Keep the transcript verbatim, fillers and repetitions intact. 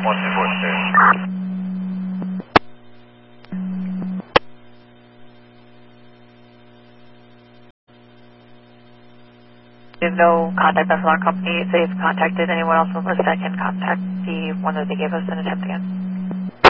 one two four two. We have no contact us from our company. If they've contacted anyone else from us, that can contact the one that they gave us and attempt again.